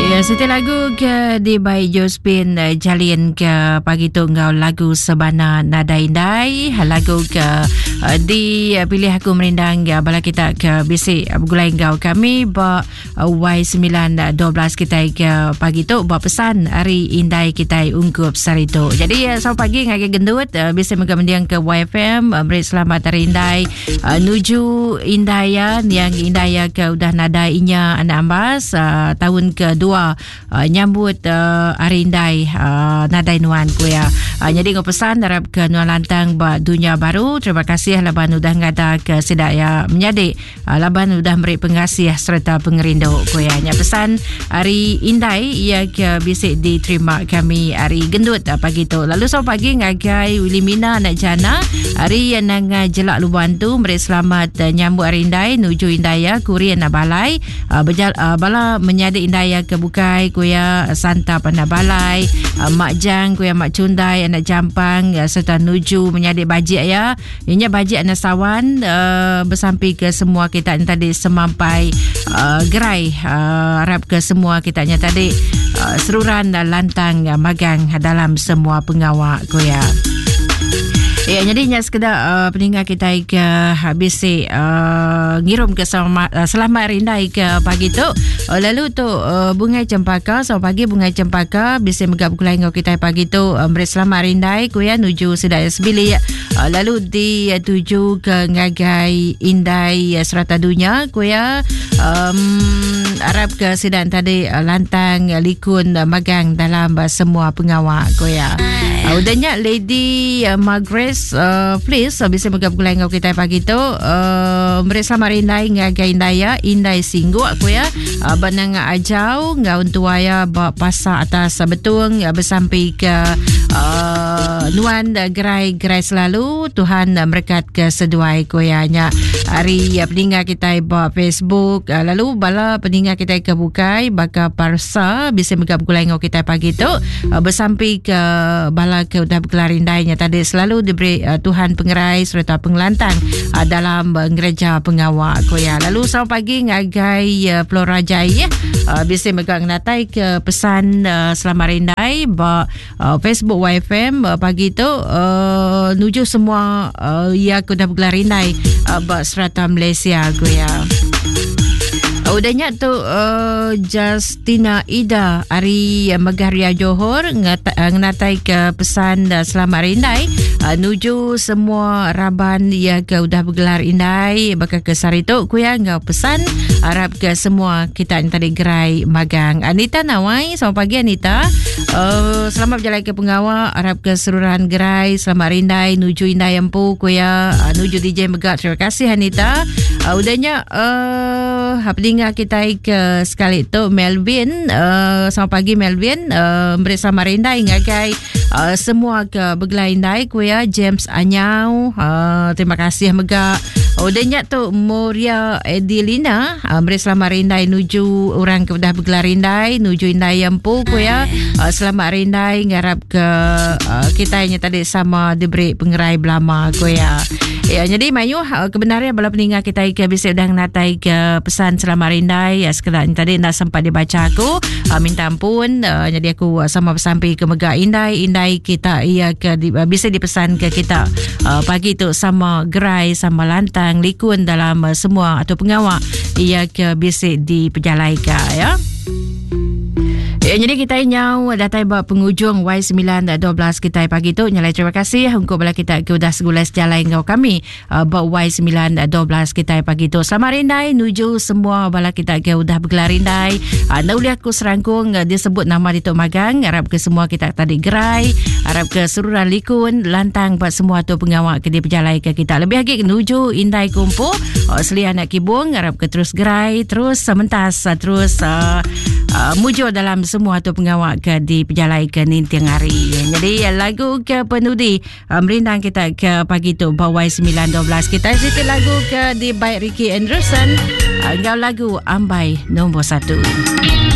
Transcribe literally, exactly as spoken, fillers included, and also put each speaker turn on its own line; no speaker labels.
Ya, setiap lagu ke di by Jospin Jalin ke pagi tu ngau lagu Sebana Nada Indai, lagu ke uh, di uh, pilih aku merindang uh, bala kita ke bisik uh, bergulai ngau kami ba uh, Y sembilan dua belas kita ke pagi tu ba pesan hari indai kita ungkup sari tu. Jadi uh, selamat pagi ngagi gendut uh, bisik mereka mendiang ke Y F M uh, beri selamat hari indai uh, nuju indaya yang indaya ke udah nada inya anak ambas uh, tahun kedua Uh, nyambut uh, hari indai uh, nadai nuan ku ya. Uh, jadi ngau pesan harap ke nuan lantang ba dunia baru. Terima kasih laban udah ngada ke sedak ya menyadik. Uh, laban udah beri pengasih serta pengerindu ku ya. Nya pesan hari indai ia ke bisik diterima kami hari gendut uh, pagi tu. Lalu selamat pagi ngagai Wilimina anak jana. Hari yang nang jelak luban tu beri selamat uh, nyambut hari indai nuju indaya kuri anak balai. Uh, berjal, uh, bala menyadik indaya ke bukai kuya Santa Pandai Balai, uh, Mak Jang kuya Mak Cundai anak Jampang uh, serta nuju menyadik bajik ya. Ianya bajik anak sawan uh, bersampai ke semua kita yang tadi semampai uh, gerai uh, harap ke semua kita yang tadi uh, seruran dan lantang uh, magang dalam semua pengawal kuya. Ya, jadi nya sekedar uh, peninggal kita ke habis uh, ngirum ke selamat, uh, selamat rindai ke pagi tu. Uh, lalu tu uh, bunga cempaka, selamat pagi bunga cempaka bisa megap kulai ngau kita pagi tu uh, beri selamat rindai ku ya nuju sedaya sebili. Uh, lalu di uh, tuju ke ngagai indai uh, serata dunia ku ya. Um, Arab ke sedang tadi uh, lantang uh, likun uh, magang dalam uh, semua pengawal ku ya. Uh, udahnya Lady uh, Margaret Uh, please uh, bisa megap gulai ngau kita pagi tu uh, beri selamat rindai ngagai indaya indai singgu aku ya uh, banang ajau ngau untuaya ba pasa atas uh, betung uh, bersampai ke uh, nuan uh, gerai-gerai selalu Tuhan uh, berkat ke seduai koyanya hari uh, peninggal kita ba Facebook uh, lalu bala peninggal kita ke bukai baka parsa bisa megap gulai ngau kita pagi tu uh, bersampai ke bala ke udah bergelar indainya tadi selalu diberi Uh, Tuhan pengerai serta pengelantang uh, dalam uh, gereja pengawal koya. Lalu selamat pagi ngagai uh, Flora Jaya uh, bisa megang natai ke pesan uh, selamat rindai ba uh, Facebook Y F M uh, pagi tu uh, nuju semua uh, ia kuda bergelar rindai uh, ba serata Malaysia koya. Udahnya tu uh, Justina Ida Ari uh, Megaria Johor ngata, uh, ngatai ke pesan uh, selamat rindai uh, nuju semua raban ya ke udah bergelar indai bakal ke sari tu ku ya ngau pesan harap ke semua kita yang tadi gerai magang. Anita Nawai, selamat pagi Anita. Uh, selamat berjalan ke pengawal harap ke seluruhan gerai selamat rindai nuju indai empu ku ya uh, nuju D J Megat. Terima kasih Anita. Uh, udahnya uh, happening kita ke sekali tu Melvin uh, selamat pagi Melvin uh, beri selamat rindai ngagai uh, semua ke bergelar indai ku ya James Anyau uh, terima kasih mega. Udahnya tu Moria Edilina uh, beri selamat rindai nuju orang ke dah bergelar indai nuju indai empu ku ya uh, selamat rindai ngarap ke uh, kita yang tadi sama diberi pengerai belama ku ya. Ya, jadi Mayu uh, kebenaran bala peninggal kita ke bisa udah natai ke pesan selamat rindai ya, sekedar tadi nak sempat dibaca aku uh, minta ampun uh, jadi aku uh, sama sampai ke mega indai indai kita ia ke di, uh, bisa dipesan ke kita uh, pagi tu sama gerai sama lantang likun dalam uh, semua atau pengawal ia ke bisa diperjalaikan ya. Ya, jadi kita nyau datai ba penghujung Y sembilan dua belas kita pagi tu nyalai terima kasih untuk bala kita ke udah segulas jalan ngau kami uh, ba Y sembilan dua belas kita pagi tu selamat rindai nuju semua bala kita ke udah bergelar rindai uh, nauli aku serangkung uh, disebut nama di Tok Magang harap ke semua kita tadi gerai harap ke seluruh likun lantang ba semua tu pengawal ke dia berjalan ke kita lebih lagi nuju indai kumpu uh, selia anak kibung harap ke terus gerai terus sementas uh, terus uh, uh, mujur dalam semua tu pengawal ke di perjalanan ke nintiang hari. Jadi lagu ke penudi uh, merindang kita ke pagi tu bawai sembilan dua belas kita situ lagu ke di by Ricky Anderson uh, lagu Ambai nombor satu.